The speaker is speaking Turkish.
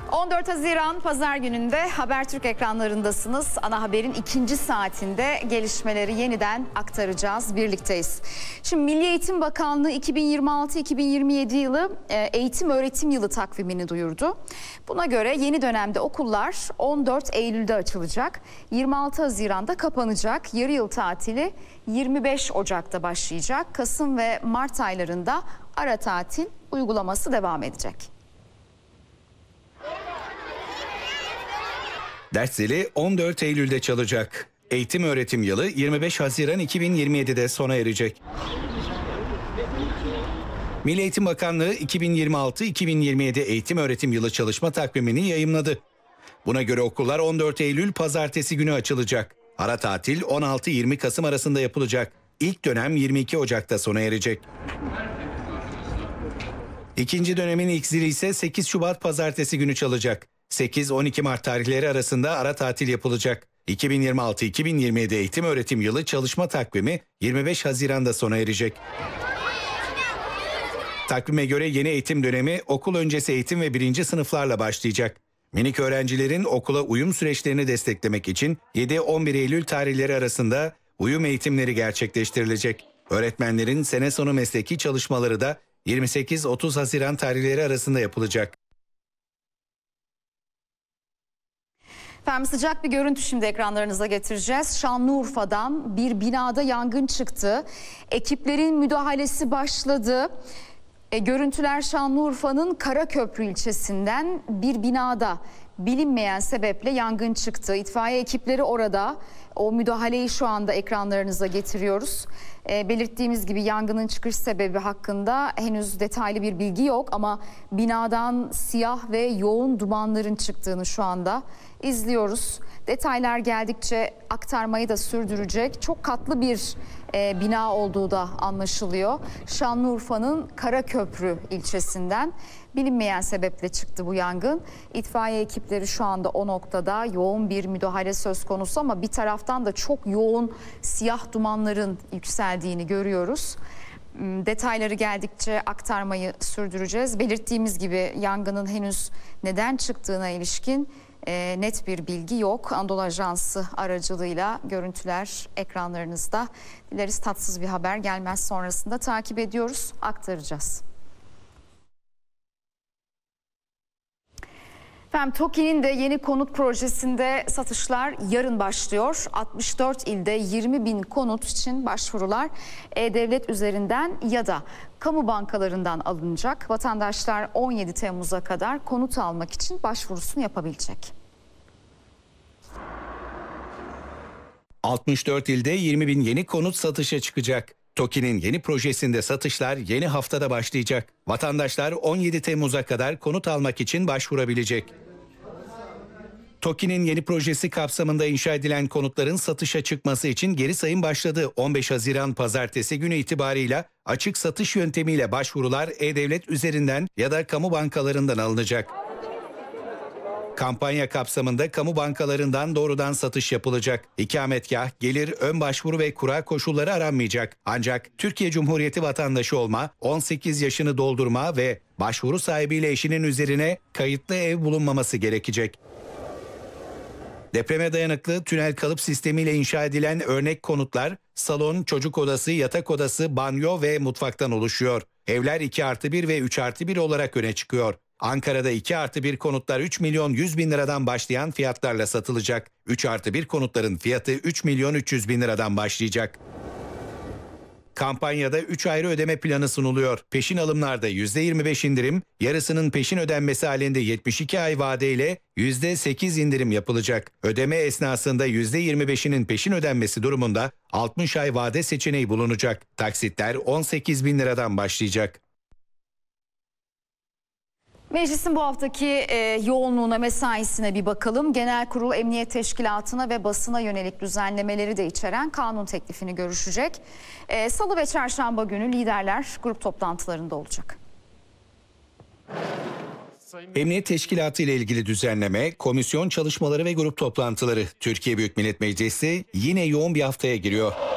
14 Haziran Pazar gününde Habertürk ekranlarındasınız. Ana haberin ikinci saatinde gelişmeleri yeniden aktaracağız. Birlikteyiz. Şimdi Milli Eğitim Bakanlığı 2026-2027 yılı eğitim öğretim yılı takvimini duyurdu. Buna göre yeni dönemde okullar 14 Eylül'de açılacak. 26 Haziran'da kapanacak. Yarı yıl tatili 25 Ocak'ta başlayacak. Kasım ve Mart aylarında ara tatil uygulaması devam edecek. Ders zili 14 Eylül'de çalacak. Eğitim öğretim yılı 25 Haziran 2027'de sona erecek. Milli Eğitim Bakanlığı 2026-2027 eğitim öğretim yılı çalışma takvimini yayımladı. Buna göre okullar 14 Eylül Pazartesi günü açılacak. Ara tatil 16-20 Kasım arasında yapılacak. İlk dönem 22 Ocak'ta sona erecek. İkinci dönemin ilk zili ise 8 Şubat Pazartesi günü çalacak. 8-12 Mart tarihleri arasında ara tatil yapılacak. 2026-2027 eğitim öğretim yılı çalışma takvimi 25 Haziran'da sona erecek. Takvime göre yeni eğitim dönemi okul öncesi eğitim ve 1. sınıflarla başlayacak. Minik öğrencilerin okula uyum süreçlerini desteklemek için 7-11 Eylül tarihleri arasında uyum eğitimleri gerçekleştirilecek. Öğretmenlerin sene sonu mesleki çalışmaları da 28-30 Haziran tarihleri arasında yapılacak. Efendim sıcak bir görüntü şimdi ekranlarınıza getireceğiz. Şanlıurfa'dan bir binada yangın çıktı. Ekiplerin müdahalesi başladı. Görüntüler Şanlıurfa'nın Karaköprü ilçesinden bir binada bilinmeyen sebeple yangın çıktı. İtfaiye ekipleri orada. O müdahaleyi şu anda ekranlarınıza getiriyoruz. Belirttiğimiz gibi yangının çıkış sebebi hakkında henüz detaylı bir bilgi yok ama binadan siyah ve yoğun dumanların çıktığını şu anda izliyoruz. Detaylar geldikçe aktarmayı da sürdürecek. Çok katlı bir bina olduğu da anlaşılıyor. Şanlıurfa'nın Karaköprü ilçesinden bilinmeyen sebeple çıktı bu yangın. İtfaiye ekipleri şu anda o noktada, yoğun bir müdahale söz konusu ama bir taraftan da çok yoğun siyah dumanların yükseldiğini görüyoruz. Detayları geldikçe aktarmayı sürdüreceğiz. Belirttiğimiz gibi yangının henüz neden çıktığına ilişkin net bir bilgi yok. Anadolu Ajansı aracılığıyla görüntüler ekranlarınızda. Dileriz tatsız bir haber gelmez sonrasında takip ediyoruz, aktaracağız. Efendim TOKİ'nin de yeni konut projesinde satışlar yarın başlıyor. 64 ilde 20 bin konut için başvurular E-Devlet üzerinden ya da kamu bankalarından alınacak. Vatandaşlar 17 Temmuz'a kadar konut almak için başvurusunu yapabilecek. 64 ilde 20 bin yeni konut satışa çıkacak. TOKİ'nin yeni projesinde satışlar yeni haftada başlayacak. Vatandaşlar 17 Temmuz'a kadar konut almak için başvurabilecek. TOKİ'nin yeni projesi kapsamında inşa edilen konutların satışa çıkması için geri sayım başladı. 15 Haziran Pazartesi günü itibarıyla açık satış yöntemiyle başvurular E-Devlet üzerinden ya da kamu bankalarından alınacak. Kampanya kapsamında kamu bankalarından doğrudan satış yapılacak. İkametgah, gelir, ön başvuru ve kura koşulları aranmayacak. Ancak Türkiye Cumhuriyeti vatandaşı olma, 18 yaşını doldurma ve başvuru sahibiyle eşinin üzerine kayıtlı ev bulunmaması gerekecek. Depreme dayanıklı tünel kalıp sistemiyle inşa edilen örnek konutlar, salon, çocuk odası, yatak odası, banyo ve mutfaktan oluşuyor. Evler 2+1 ve 3+1 olarak öne çıkıyor. Ankara'da 2+1 konutlar 3 milyon 100 bin liradan başlayan fiyatlarla satılacak. 3+1 konutların fiyatı 3 milyon 300 bin liradan başlayacak. Kampanyada 3 ayrı ödeme planı sunuluyor. Peşin alımlarda %25 indirim, yarısının peşin ödenmesi halinde 72 ay vadeyle %8 indirim yapılacak. Ödeme esnasında %25'inin peşin ödenmesi durumunda 60 ay vade seçeneği bulunacak. Taksitler 18 bin liradan başlayacak. Meclisin bu haftaki yoğunluğuna, mesaisine bir bakalım. Genel Kurul Emniyet Teşkilatı'na ve basına yönelik düzenlemeleri de içeren kanun teklifini görüşecek. Salı ve çarşamba günü liderler grup toplantılarında olacak. Emniyet Teşkilatı ile ilgili düzenleme, komisyon çalışmaları ve grup toplantıları. Türkiye Büyük Millet Meclisi yine yoğun bir haftaya giriyor.